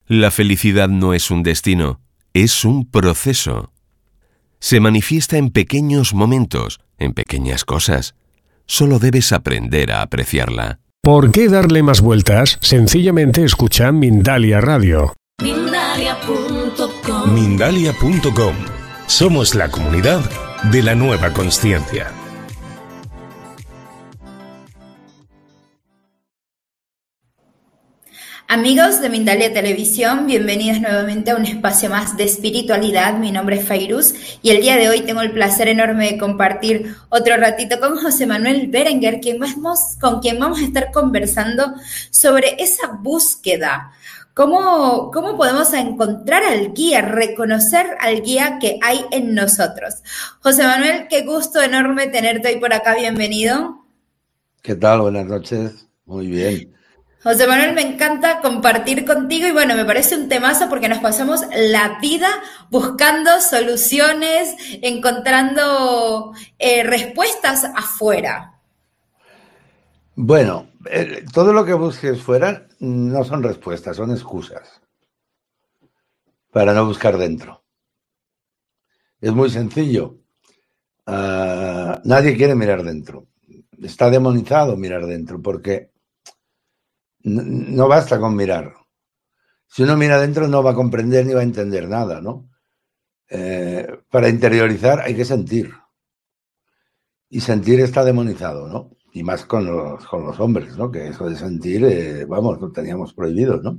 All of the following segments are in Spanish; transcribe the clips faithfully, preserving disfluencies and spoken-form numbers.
La felicidad no es un destino, es un proceso. Se manifiesta en pequeños momentos, en pequeñas cosas. Solo debes aprender a apreciarla. ¿Por qué darle más vueltas? Sencillamente escucha Mindalia Radio. Mindalia punto com. Mindalia punto com. Somos la comunidad de la nueva consciencia. Amigos de Mindalia Televisión, bienvenidos nuevamente a un espacio más de espiritualidad. Mi nombre es Fairuz y el día de hoy tengo el placer enorme de compartir otro ratito con José Manuel Berenguer, quien vamos, con quien vamos a estar conversando sobre esa búsqueda. ¿Cómo, ¿Cómo podemos encontrar al guía, reconocer al guía que hay en nosotros? José Manuel, qué gusto enorme tenerte hoy por acá, bienvenido. ¿Qué tal? Buenas noches, muy bien. José Manuel, me encanta compartir contigo y bueno, me parece un temazo porque nos pasamos la vida buscando soluciones, encontrando eh, respuestas afuera. Bueno, eh, todo lo que busques fuera no son respuestas, son excusas para no buscar dentro. Es muy sencillo. Uh, nadie quiere mirar dentro. Está demonizado mirar dentro porque no basta con mirar. Si uno mira adentro no va a comprender ni va a entender nada, ¿no? Eh, para interiorizar hay que sentir. Y sentir está demonizado, ¿no? Y más con los, con los hombres, ¿no? Que eso de sentir, eh, vamos, lo teníamos prohibido, ¿no?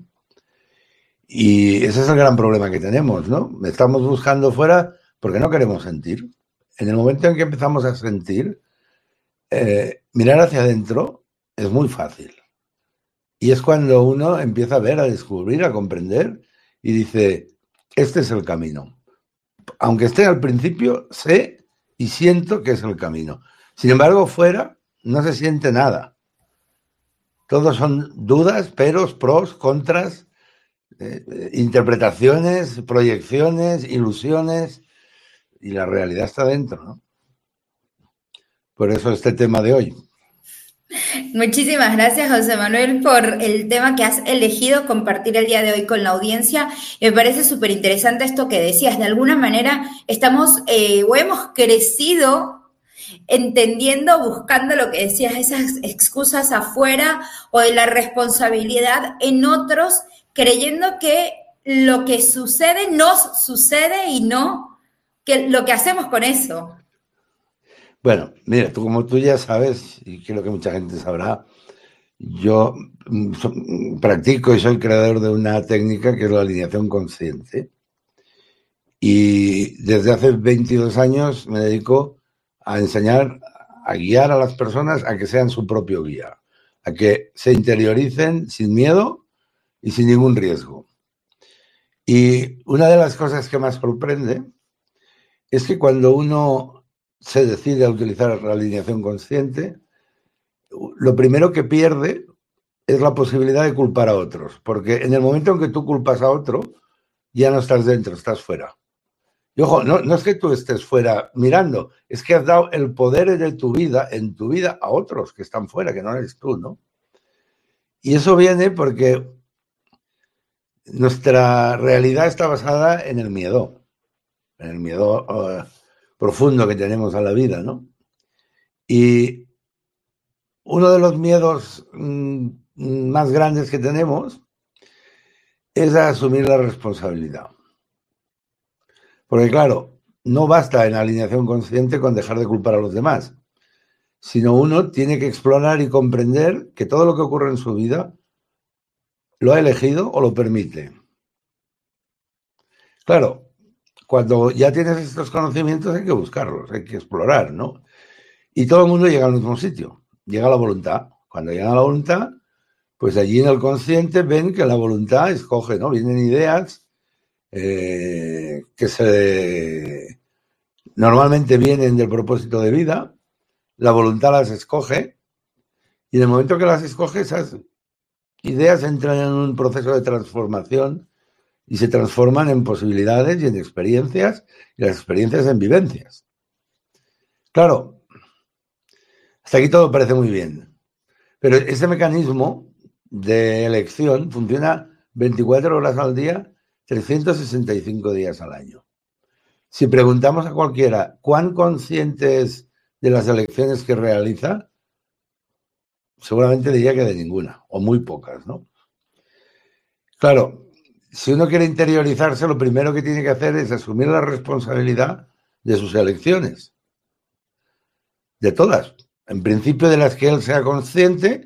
Y ese es el gran problema que tenemos, ¿no? Estamos buscando fuera porque no queremos sentir. En el momento en que empezamos a sentir, eh, mirar hacia adentro es muy fácil. Y es cuando uno empieza a ver, a descubrir, a comprender y dice, este es el camino. Aunque esté al principio, sé y siento que es el camino. Sin embargo, fuera no se siente nada. Todos son dudas, peros, pros, contras, eh, interpretaciones, proyecciones, ilusiones, y la realidad está dentro, ¿no? Por eso este tema de hoy. Muchísimas gracias, José Manuel, por el tema que has elegido compartir el día de hoy con la audiencia. Me parece súper interesante esto que decías. De alguna manera estamos eh, o hemos crecido entendiendo, buscando lo que decías, esas excusas afuera o de la responsabilidad en otros, creyendo que lo que sucede nos sucede y no que lo que hacemos con eso. Bueno, mira, tú como tú ya sabes, y creo que mucha gente sabrá, yo so, practico y soy creador de una técnica que es la alineación consciente. Y desde hace veintidós años me dedico a enseñar, a guiar a las personas a que sean su propio guía, a que se interioricen sin miedo y sin ningún riesgo. Y una de las cosas que más sorprende es que cuando uno se decide a utilizar la alineación consciente, lo primero que pierde es la posibilidad de culpar a otros, porque en el momento en que tú culpas a otro, ya no estás dentro, estás fuera. Y ojo, no, no es que tú estés fuera mirando, es que has dado el poder de tu vida, en tu vida, a otros que están fuera, que no eres tú, ¿no? Y eso viene porque nuestra realidad está basada en el miedo, en el miedo uh, profundo que tenemos a la vida, ¿no? Y uno de los miedos mmm, más grandes que tenemos es a asumir la responsabilidad. Porque claro, no basta en alineación consciente con dejar de culpar a los demás, sino uno tiene que explorar y comprender que todo lo que ocurre en su vida lo ha elegido o lo permite. Claro, cuando ya tienes estos conocimientos hay que buscarlos, hay que explorar, ¿no? Y todo el mundo llega al mismo sitio, llega a la voluntad. Cuando llega a la voluntad, pues allí en el consciente ven que la voluntad escoge, ¿no? Vienen ideas eh, que se normalmente vienen del propósito de vida, la voluntad las escoge y en el momento que las escoge esas ideas entran en un proceso de transformación y se transforman en posibilidades y en experiencias, y las experiencias en vivencias. Claro, hasta aquí todo parece muy bien, pero ese mecanismo de elección funciona veinticuatro horas al día, trescientos sesenta y cinco días al año. Si preguntamos a cualquiera cuán consciente es de las elecciones que realiza, seguramente diría que de ninguna, o muy pocas, ¿no? Claro, si uno quiere interiorizarse, lo primero que tiene que hacer es asumir la responsabilidad de sus elecciones. De todas. En principio de las que él sea consciente,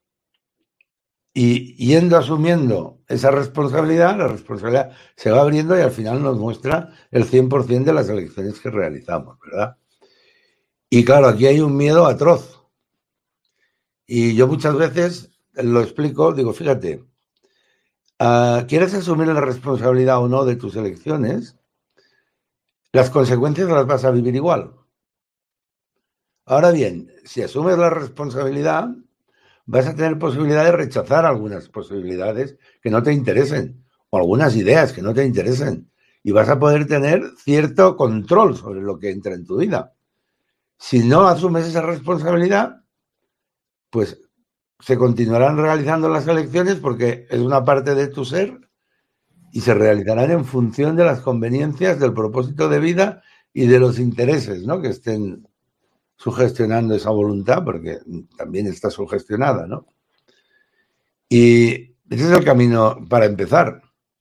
y yendo asumiendo esa responsabilidad, la responsabilidad se va abriendo y al final nos muestra el cien por ciento de las elecciones que realizamos, ¿verdad? Y claro, aquí hay un miedo atroz. Y yo muchas veces lo explico, digo, fíjate, uh, ¿quieres asumir la responsabilidad o no de tus elecciones? Las consecuencias las vas a vivir igual. Ahora bien, si asumes la responsabilidad, vas a tener posibilidad de rechazar algunas posibilidades que no te interesen o algunas ideas que no te interesen y vas a poder tener cierto control sobre lo que entra en tu vida. Si no asumes esa responsabilidad, pues se continuarán realizando las elecciones porque es una parte de tu ser y se realizarán en función de las conveniencias, del propósito de vida y de los intereses, ¿no?, que estén sugestionando esa voluntad, porque también está sugestionada, ¿no? Y ese es el camino para empezar.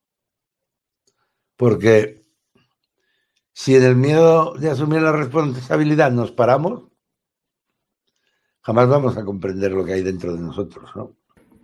Porque si en el miedo de asumir la responsabilidad nos paramos, jamás vamos a comprender lo que hay dentro de nosotros, ¿no?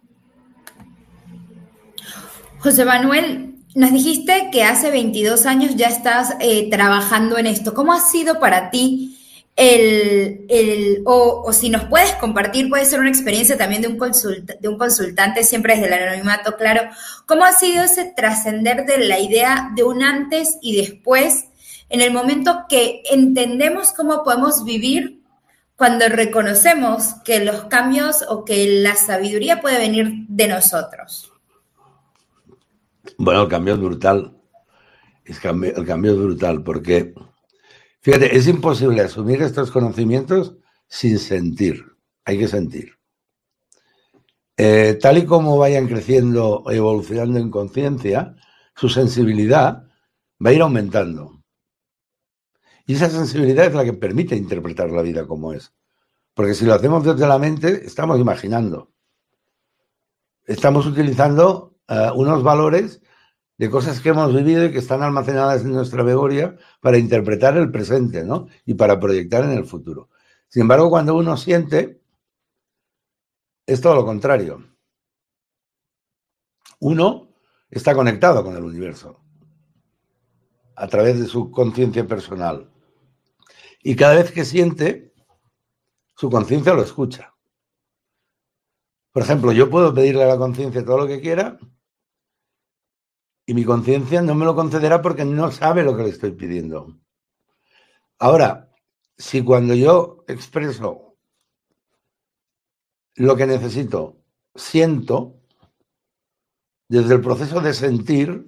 José Manuel, nos dijiste que hace veintidós años ya estás eh, trabajando en esto. ¿Cómo ha sido para ti el, el o, o si nos puedes compartir, puede ser una experiencia también de un, consult, de un consultante, siempre desde el anonimato, claro, cómo ha sido ese trascender de la idea de un antes y después en el momento que entendemos cómo podemos vivir cuando reconocemos que los cambios o que la sabiduría puede venir de nosotros? Bueno, el cambio es brutal. Es cambio, el cambio es brutal porque, fíjate, es imposible asumir estos conocimientos sin sentir. Hay que sentir. Eh, tal y como vayan creciendo, evolucionando en conciencia, su sensibilidad va a ir aumentando. Y esa sensibilidad es la que permite interpretar la vida como es. Porque si lo hacemos desde la mente, estamos imaginando. Estamos utilizando uh, unos valores de cosas que hemos vivido y que están almacenadas en nuestra memoria para interpretar el presente, ¿no? Y para proyectar en el futuro. Sin embargo, cuando uno siente, es todo lo contrario. Uno está conectado con el universo a través de su conciencia personal. Y cada vez que siente, su conciencia lo escucha. Por ejemplo, yo puedo pedirle a la conciencia todo lo que quiera y mi conciencia no me lo concederá porque no sabe lo que le estoy pidiendo. Ahora, si cuando yo expreso lo que necesito, siento, desde el proceso de sentir,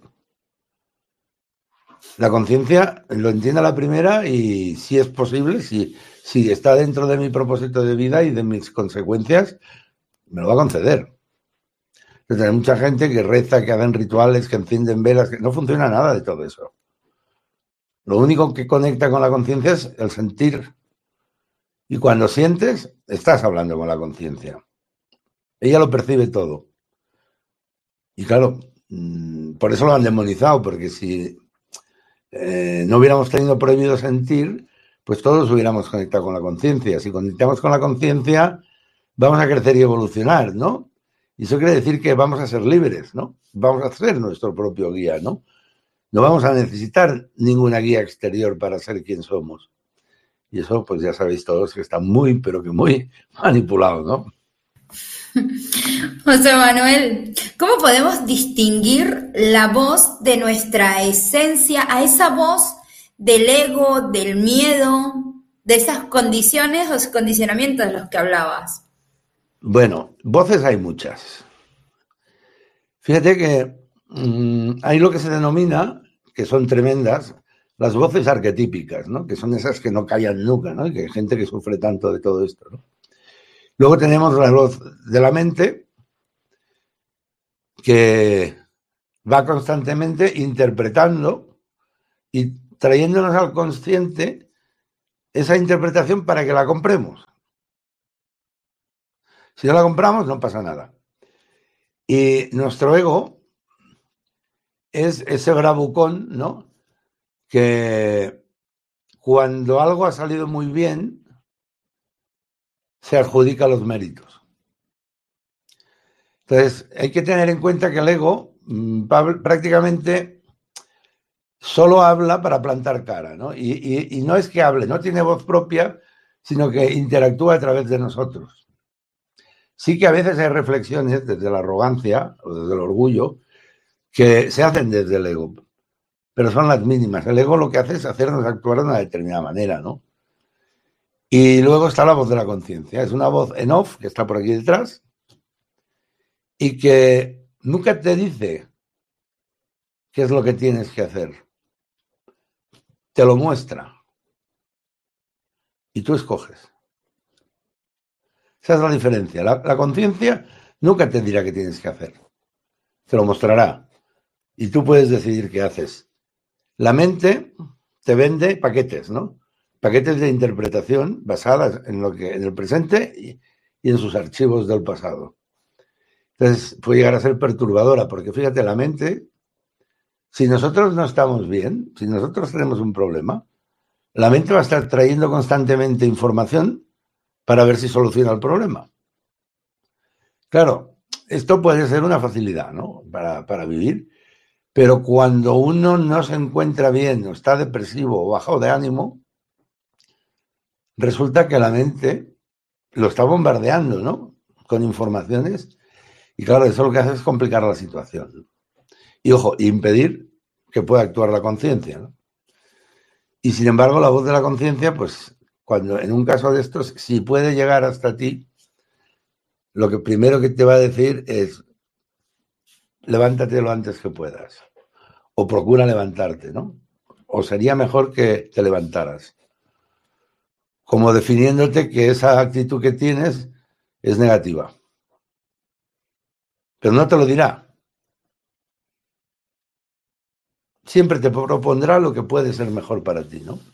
la conciencia lo entiende a la primera y si es posible, si, si está dentro de mi propósito de vida y de mis consecuencias, me lo va a conceder. Entonces, hay mucha gente que reza, que hacen rituales, que encienden velas, que no funciona nada de todo eso. Lo único que conecta con la conciencia es el sentir. Y cuando sientes, estás hablando con la conciencia. Ella lo percibe todo. Y claro, por eso lo han demonizado, porque si eh, no hubiéramos tenido prohibido sentir, pues todos hubiéramos conectado con la conciencia. Si conectamos con la conciencia, vamos a crecer y evolucionar, ¿no? Y eso quiere decir que vamos a ser libres, ¿no? Vamos a ser nuestro propio guía, ¿no? No vamos a necesitar ninguna guía exterior para ser quien somos. Y eso, pues ya sabéis todos que está muy, pero que muy manipulado, ¿no? José Manuel, ¿cómo podemos distinguir la voz de nuestra esencia a esa voz del ego, del miedo, de esas condiciones o condicionamientos de los que hablabas? Bueno, voces hay muchas. Fíjate que mmm, hay lo que se denomina, que son tremendas, las voces arquetípicas, ¿no? Que son esas que no callan nunca, ¿no? Y que hay gente que sufre tanto de todo esto, ¿no? Luego tenemos la voz de la mente, que va constantemente interpretando y trayéndonos al consciente esa interpretación para que la compremos. Si no la compramos, no pasa nada. Y nuestro ego es ese bravucón, ¿no? Que cuando algo ha salido muy bien, se adjudica los méritos. Entonces, hay que tener en cuenta que el ego prácticamente solo habla para plantar cara, ¿no? Y, y, y no es que hable, no tiene voz propia, sino que interactúa a través de nosotros. Sí que a veces hay reflexiones desde la arrogancia o desde el orgullo que se hacen desde el ego, pero son las mínimas. El ego lo que hace es hacernos actuar de una determinada manera, ¿no? Y luego está la voz de la conciencia. Es una voz en off que está por aquí detrás y que nunca te dice qué es lo que tienes que hacer. Te lo muestra. Y tú escoges. Esa es la diferencia. La, la conciencia nunca te dirá qué tienes que hacer. Te lo mostrará. Y tú puedes decidir qué haces. La mente te vende paquetes, ¿no? Paquetes de interpretación basadas en lo que en el presente y, y en sus archivos del pasado. Entonces puede llegar a ser perturbadora, porque fíjate, la mente, si nosotros no estamos bien, si nosotros tenemos un problema, la mente va a estar trayendo constantemente información para ver si soluciona el problema. Claro, esto puede ser una facilidad, ¿no? Para, para vivir, pero cuando uno no se encuentra bien, o está depresivo o bajado de ánimo, resulta que la mente lo está bombardeando, ¿no? Con informaciones, y claro, eso lo que hace es complicar la situación. Y ojo, impedir que pueda actuar la conciencia, ¿no? Y sin embargo, la voz de la conciencia, pues, cuando en un caso de estos, si puede llegar hasta ti, lo que primero que te va a decir es: levántate lo antes que puedas, o procura levantarte, ¿no? O sería mejor que te levantaras, como definiéndote que esa actitud que tienes es negativa. Pero no te lo dirá. Siempre te propondrá lo que puede ser mejor para ti, ¿no?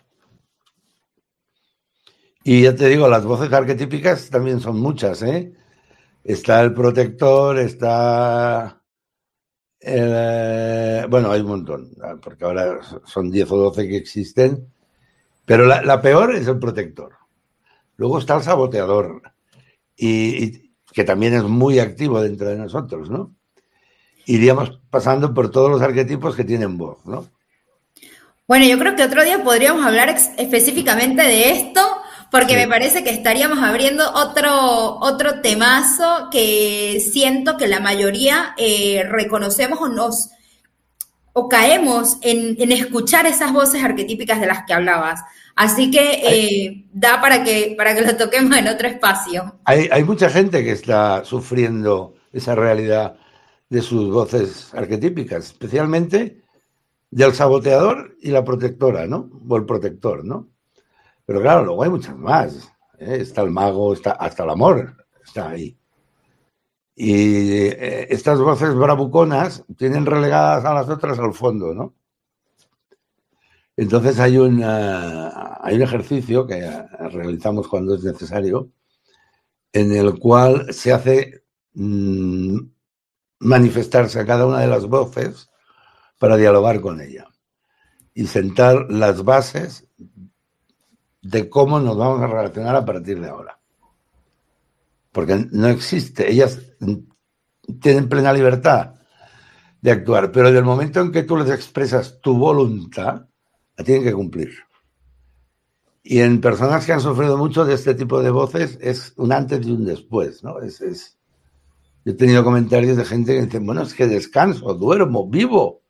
Y ya te digo, las voces arquetípicas también son muchas, ¿eh? Está el protector, está... El, eh, bueno, hay un montón, porque ahora son diez o doce que existen, pero la, la peor es el protector. Luego está el saboteador, y, y que también es muy activo dentro de nosotros, ¿no? Iríamos pasando por todos los arquetipos que tienen voz, ¿no? Bueno, yo creo que otro día podríamos hablar ex- específicamente de esto, porque Sí. me parece que estaríamos abriendo otro, otro temazo que siento que la mayoría eh, reconocemos o nos o caemos en, en escuchar esas voces arquetípicas de las que hablabas. Así que eh, da para que, para que lo toquemos en otro espacio. Hay, hay mucha gente que está sufriendo esa realidad de sus voces arquetípicas, especialmente del saboteador y la protectora, ¿no? O el protector, ¿no? Pero claro, luego hay muchas más, ¿eh? Está el mago, está hasta el amor, está ahí. Y eh, estas voces bravuconas tienen relegadas a las otras al fondo, ¿no? Entonces hay, una, hay un ejercicio que realizamos cuando es necesario, en el cual se hace mmm, manifestarse a cada una de las voces para dialogar con ella y sentar las bases de cómo nos vamos a relacionar a partir de ahora. Porque no existe, ellas tienen plena libertad de actuar, pero en el momento en que tú les expresas tu voluntad, la tienen que cumplir. Y en personas que han sufrido mucho de este tipo de voces es un antes y un después, ¿no? Es, es... Yo he tenido comentarios de gente que dice, bueno, es que descanso, duermo, vivo.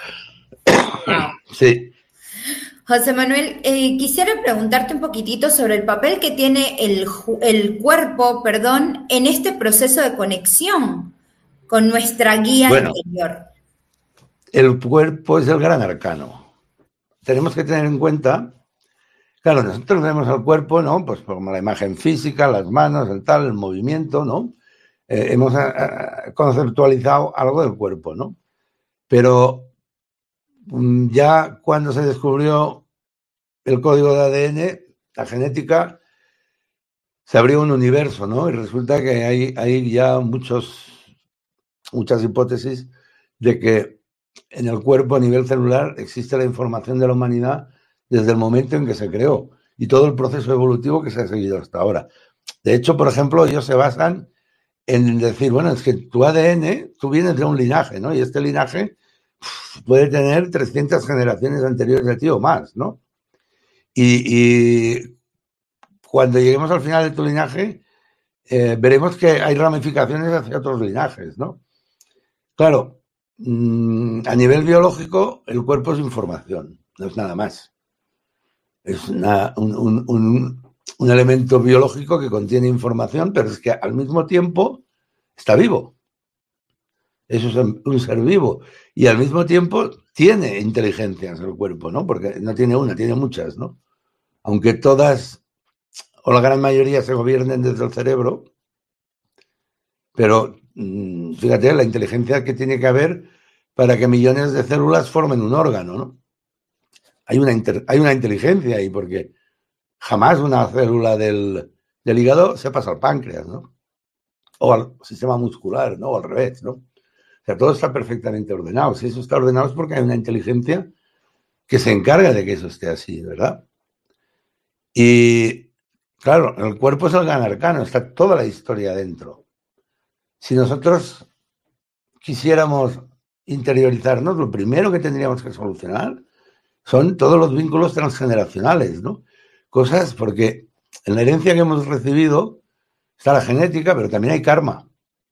Sí. José Manuel, eh, quisiera preguntarte un poquitito sobre el papel que tiene el, el cuerpo, perdón, en este proceso de conexión con nuestra guía bueno, interior. El cuerpo es el gran arcano. Tenemos que tener en cuenta, claro, nosotros vemos el cuerpo, ¿no? Pues como la imagen física, las manos, el tal, el movimiento, ¿no? Eh, hemos a, a, conceptualizado algo del cuerpo, ¿no? Pero ya cuando se descubrió el código de A D N, la genética, se abrió un universo, ¿no? Y resulta que hay, hay ya muchos, muchas hipótesis de que en el cuerpo a nivel celular existe la información de la humanidad desde el momento en que se creó y todo el proceso evolutivo que se ha seguido hasta ahora. De hecho, por ejemplo, ellos se basan en decir, bueno, es que tu A D N, tú vienes de un linaje, ¿no? Y este linaje puede tener trescientas generaciones anteriores de ti o más, ¿no? Y, y cuando lleguemos al final de tu linaje, eh, veremos que hay ramificaciones hacia otros linajes, ¿no? Claro, mmm, a nivel biológico, el cuerpo es información, no es nada más. Es una, un, un, un, un elemento biológico que contiene información, pero es que al mismo tiempo está vivo. Eso es un ser vivo. Y al mismo tiempo tiene inteligencias el cuerpo, ¿no? Porque no tiene una, tiene muchas, ¿no? Aunque todas, o la gran mayoría, se gobiernen desde el cerebro, pero fíjate la inteligencia que tiene que haber para que millones de células formen un órgano, ¿no? Hay una, inter, hay una inteligencia ahí, porque jamás una célula del, del hígado se pasa al páncreas, ¿no? O al sistema muscular, ¿no? O al revés, ¿no? O sea, todo está perfectamente ordenado. Si eso está ordenado es porque hay una inteligencia que se encarga de que eso esté así, ¿verdad? Y, claro, el cuerpo es el gran arcano, está toda la historia dentro. Si nosotros quisiéramos interiorizarnos, lo primero que tendríamos que solucionar son todos los vínculos transgeneracionales, ¿no? Cosas, porque en la herencia que hemos recibido está la genética, pero también hay karma.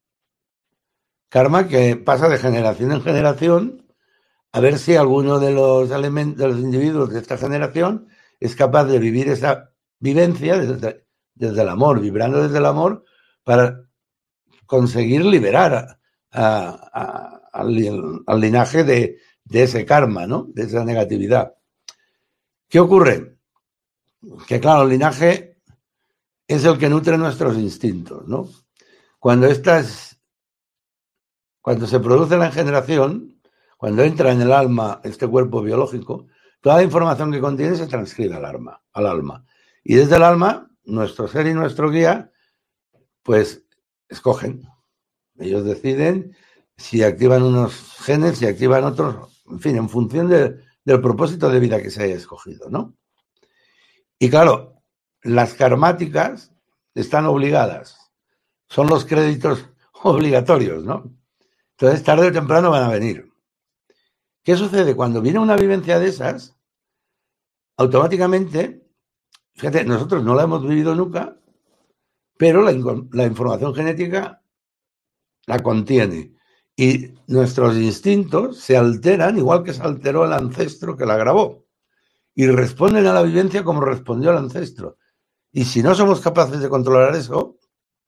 Karma que pasa de generación en generación a ver si alguno de los elementos, de los individuos de esta generación es capaz de vivir esa vivencia desde, desde el amor, vibrando desde el amor para conseguir liberar a, a, a, al, al linaje de, de ese karma, ¿no? De esa negatividad. ¿Qué ocurre? Que claro, el linaje es el que nutre nuestros instintos, ¿no? Cuando estas, cuando se produce la engeneración, cuando entra en el alma este cuerpo biológico, toda la información que contiene se transcribe al alma, al alma. Y desde el alma, nuestro ser y nuestro guía, pues escogen. Ellos deciden si activan unos genes, si activan otros, en fin, en función de, del propósito de vida que se haya escogido, ¿no? Y claro, las karmáticas están obligadas. Son los créditos obligatorios, ¿no? Entonces, tarde o temprano van a venir. ¿Qué sucede? Cuando viene una vivencia de esas, automáticamente, fíjate, nosotros no la hemos vivido nunca, pero la, la información genética la contiene. Y nuestros instintos se alteran, igual que se alteró el ancestro que la grabó. Y responden a la vivencia como respondió el ancestro. Y si no somos capaces de controlar eso,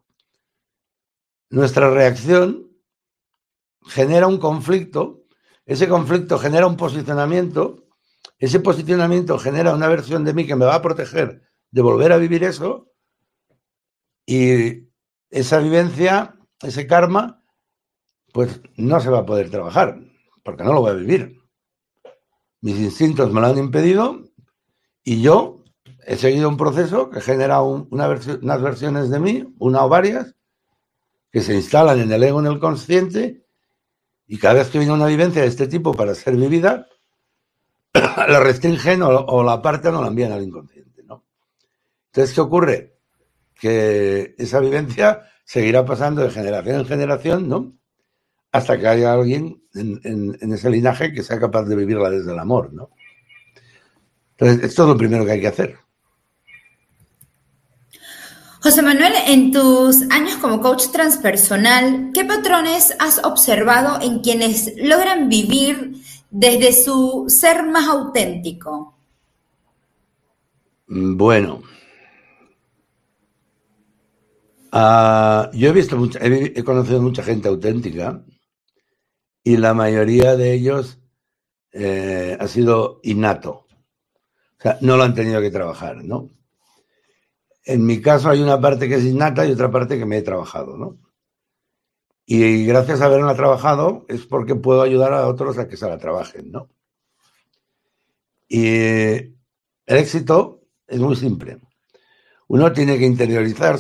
nuestra reacción genera un conflicto, ese conflicto genera un posicionamiento, ese posicionamiento genera una versión de mí que me va a proteger de volver a vivir eso, y esa vivencia, ese karma, pues no se va a poder trabajar, porque no lo voy a vivir. Mis instintos me lo han impedido y yo he seguido un proceso que genera un, una versi- unas versiones de mí, una o varias, que se instalan en el ego, en el consciente, y cada vez que viene una vivencia de este tipo para ser vivida, la restringen o, o la apartan o la envían al inconsciente, ¿no? Entonces, ¿qué ocurre? Que esa vivencia seguirá pasando de generación en generación, ¿no? Hasta que haya alguien en, en, en ese linaje que sea capaz de vivirla desde el amor, ¿no? Entonces, esto es lo primero que hay que hacer. José Manuel, en tus años como coach transpersonal, ¿qué patrones has observado en quienes logran vivir desde su ser más auténtico? Bueno, uh, yo he visto mucha, he, he conocido mucha gente auténtica y la mayoría de ellos eh, ha sido innato. O sea, no lo han tenido que trabajar, ¿no? En mi caso hay una parte que es innata y otra parte que me he trabajado, ¿no? Y gracias a haberla trabajado es porque puedo ayudar a otros a que se la trabajen, ¿no? Y el éxito es muy simple. Uno tiene que interiorizar